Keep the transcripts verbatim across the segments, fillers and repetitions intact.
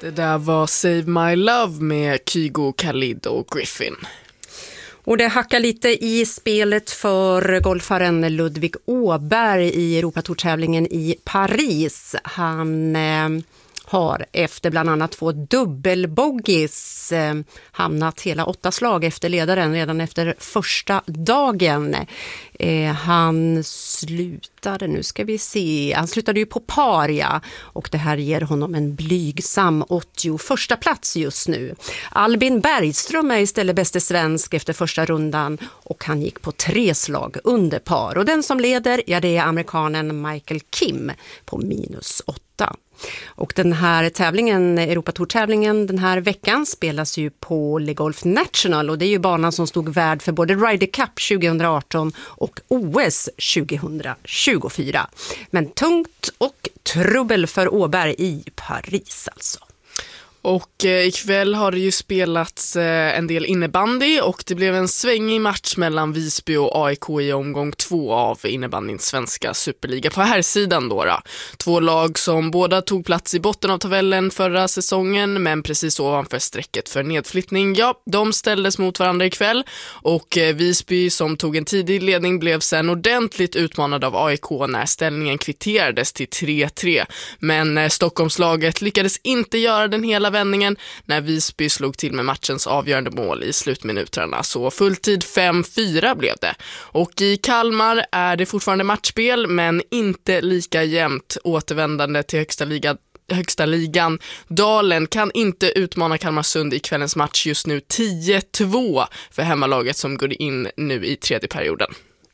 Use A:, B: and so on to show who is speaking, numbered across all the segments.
A: Det där var Save My Love med Kygo, Khalid och Griffin.
B: Och det hackar lite i spelet för golfaren Ludvig Åberg i Europatourtävlingen i Paris. Han eh, har efter bland annat två dubbelboggis eh, hamnat hela åtta slag efter ledaren redan efter första dagen. Eh, han slutade, nu ska vi se, han slutade ju på par, ja, och det här ger honom en blygsam åttioförsta plats just nu. Albin Bergström är istället bäste svensk efter första rundan och han gick på tre slag under par. Och den som leder, ja, det är amerikanen Michael Kim på minus åtta. Och den här tävlingen, Europatourtävlingen den här veckan spelas ju på Le Golf National och det är ju banan som stod värd för både Ryder Cup tjugoarton och O S tjugohundratjugofyra. Men tungt och trubbel för Åberg i Paris alltså.
A: Och eh, ikväll har det ju spelats eh, en del innebandy och det blev en svängig match mellan Visby och A I K i omgång två av innebandyns svenska superliga på här sidan då, då. Två lag som båda tog plats i botten av tabellen förra säsongen men precis ovanför strecket för nedflyttning. Ja, de ställdes mot varandra ikväll och eh, Visby som tog en tidig ledning blev sen ordentligt utmanad av A I K när ställningen kvitterades till tre tre. Men eh, Stockholmslaget lyckades inte göra den hela vändningen när Visby slog till med matchens avgörande mål i slutminuterna. Så fulltid fem fyra blev det. Och i Kalmar är det fortfarande matchspel men inte lika jämnt. Återvändande till högsta ligan högsta ligan. Dalen kan inte utmana Kalmarsund i kvällens match just nu tio två för hemmalaget som går in nu i tredje perioden.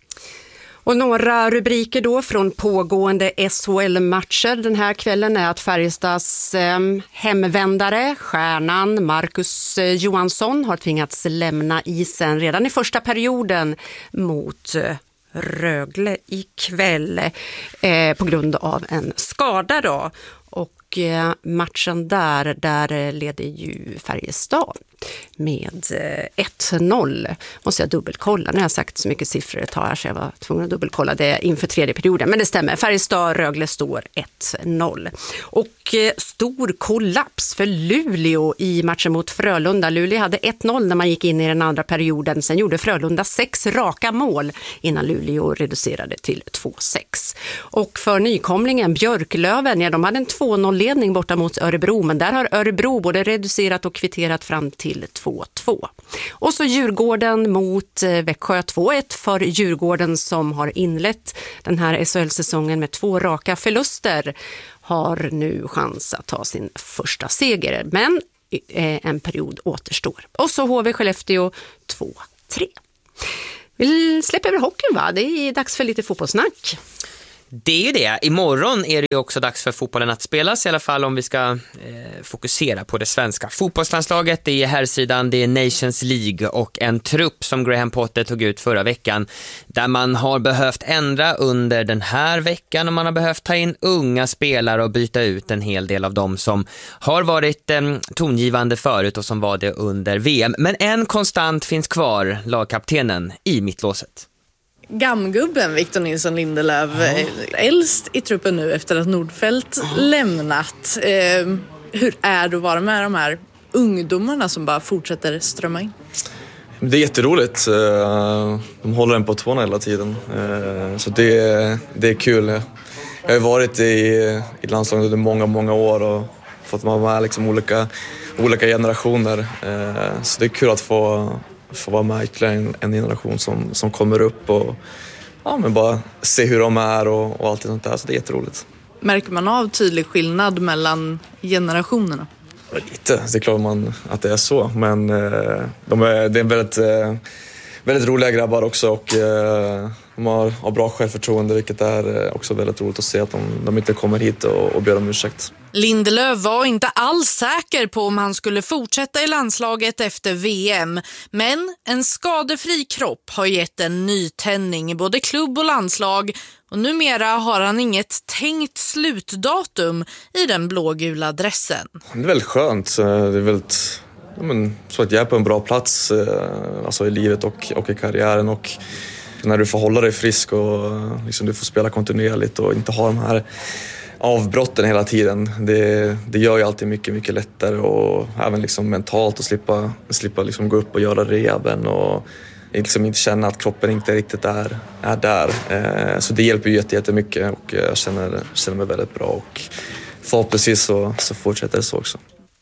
B: Och några rubriker då från pågående S H L-matcher den här kvällen är att Färjestads eh, hemvändare, stjärnan Marcus eh, Johansson har tvingats lämna isen redan i första perioden mot eh, Rögle ikväll eh, på grund av en skada då. Och eh, matchen där, där leder ju Färjestad med ett noll. Måste jag dubbelkolla. Nu har jag sagt så mycket siffror ett tag så jag var tvungen att dubbelkolla det inför tredje perioden. Men det stämmer. Färjestad-Rögle står ett noll. Och eh, stor kollaps för Luleå i matchen mot Frölunda. Luleå hade ett noll när man gick in i den andra perioden. Sen gjorde Frölunda sex raka mål innan Luleå reducerade till två sex. Och för nykomlingen Björklöven, ja, de hade en två noll-ledning borta mot Örebro. Men där har Örebro både reducerat och kvitterat fram till till två två. Och så Djurgården mot Växjö två ett för Djurgården som har inlett den här S H L-säsongen med två raka förluster har nu chans att ta sin första seger. Men en period återstår. Och så H V Skellefteå två tre. Vi släpper över hockeyn, va? Det är dags för lite fotbollssnack.
C: Det är ju det. Imorgon är det ju också dags för fotbollen att spelas, i alla fall om vi ska eh, fokusera på det svenska fotbollslandslaget. Det är herrsidan, det är Nations League och en trupp som Graham Potter tog ut förra veckan där man har behövt ändra under den här veckan och man har behövt ta in unga spelare och byta ut en hel del av dem som har varit eh, tongivande förut och som var det under V M. Men en konstant finns kvar, lagkaptenen i mittlåset.
D: Gamgubben Victor Nilsson Lindelöf, oh. äldst i truppen nu efter att Nordfeldt oh. lämnat. Eh, hur är det att vara med de här ungdomarna som bara fortsätter strömma in?
E: Det är jätteroligt. De håller en på tårna hela tiden. Så det är, det är kul. Jag har varit i, i landslaget under många, många år och fått vara med liksom olika, olika generationer. Så det är kul att få... få vara med ytterligare en, en generation som, som kommer upp och ja, men bara se hur de är och, och allt sånt där. Så det är jätteroligt.
D: Märker man av tydlig skillnad mellan generationerna?
E: Lite, det är klart man, att det är så. Men eh, de är, det är väldigt, eh, väldigt roliga grabbar också och eh, de har, har bra självförtroende, vilket är också väldigt roligt att se att de, de inte kommer hit och, och ber om ursäkt.
F: Lindelöf var inte alls säker på om han skulle fortsätta i landslaget efter V M. Men en skadefri kropp har gett en nytändning i både klubb och landslag. Och numera har han inget tänkt slutdatum i den blågula dressen.
E: Det är väldigt skönt. Det är väldigt, ja, men, så att jag är på en bra plats alltså i livet och, och i karriären. Och när du får hålla dig frisk och liksom, du får spela kontinuerligt och inte ha de här avbrotten hela tiden. Det, det gör ju alltid mycket, mycket lättare och även liksom mentalt att slippa, slippa liksom gå upp och göra rehaben och liksom inte känna att kroppen inte riktigt är, är där. Eh, så det hjälper ju jättemycket och jag känner, känner mig väldigt bra och förhoppningsvis så, så fortsätter det så också.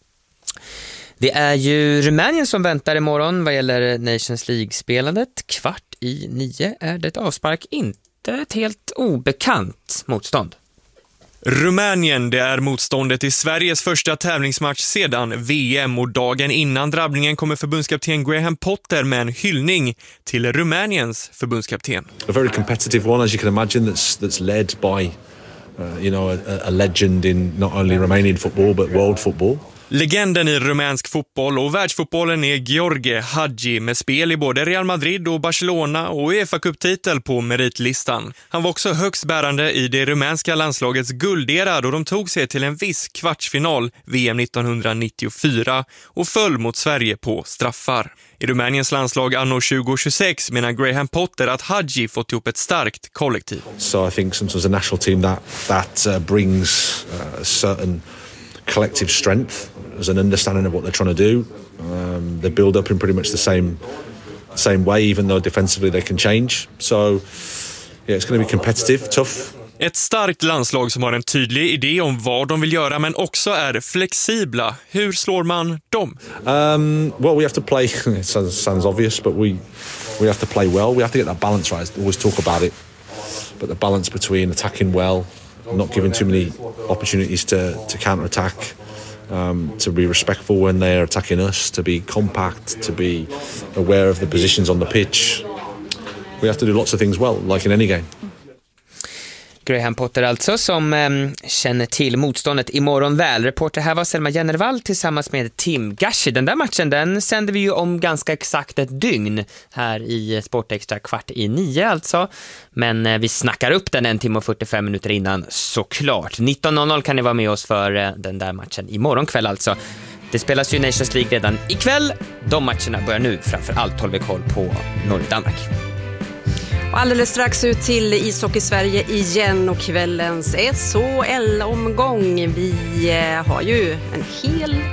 C: Det är ju Rumänien som väntar imorgon vad gäller Nations League-spelandet. Kvart i nio är det ett avspark, inte ett helt obekant motstånd.
G: Rumänien, det är motståndet i Sveriges första tävlingsmatch sedan V M och dagen innan drabbningen kommer förbundskapten Graham Potter med en hyllning till Rumäniens förbundskapten.
H: A very competitive one, as you can imagine, that's that's led by uh, you know a, a legend in not only Romanian football but world football.
G: Legenden i rumänsk fotboll och världsfotbollen är Gheorghe Hagi med spel i både Real Madrid och Barcelona och UEFA-cuptitel på meritlistan. Han var också högst bärande i det rumänska landslagets guldera då de tog sig till en viss kvartsfinal V M nittonhundranittiofyra och föll mot Sverige på straffar. I Rumäniens landslag anno tjugo tjugosex menar Graham Potter att Hagi fått ihop ett starkt kollektiv.
H: So I think sometimes a national team that that uh, brings uh, certain collective strength as an understanding of what they're trying to do. Um, they build up in pretty much the same same way, even though defensively they can change. So yeah, it's going to be competitive, tough.
G: Ett starkt landslag som har en tydlig idé om vad de vill göra men också är flexibla. Hur slår man dem?
H: Um, well, we have to play. It sounds, sounds obvious, but we we have to play well. We have to get that balance right. I always talk about it, but the balance between attacking well, not giving too many opportunities to to counterattack, um, to be respectful when they are attacking us, to be compact, to be aware of the positions on the pitch. We have to do lots of things well, like in any game.
C: Graham Potter alltså, som eh, känner till motståndet imorgon väl. Reporter här var Selma Jennervall tillsammans med Tim Gashi. Den där matchen, den sänder vi ju om ganska exakt ett dygn här i Sportextra kvart i nio alltså. Men eh, vi snackar upp den en timme och fyrtiofem minuter innan såklart. nitton noll noll kan ni vara med oss för eh, den där matchen imorgon kväll alltså. Det spelas ju Nations League redan ikväll. De matcherna börjar nu, framför allt håller vi koll på Norge-Danmark.
B: Och alldeles strax ut till Ishockey Sverige igen och kvällens S H L-omgång. Vi har ju en hel